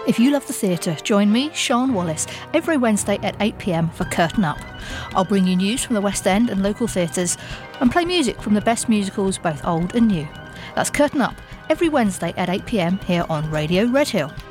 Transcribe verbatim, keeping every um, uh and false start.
If you love the theatre, join me, Sian Wallace, every Wednesday at eight p m for Curtain Up. I'll bring you news from the West End and local theatres and play music from the best musicals, both old and new. That's Curtain Up, every Wednesday at eight p m here on Radio Redhill.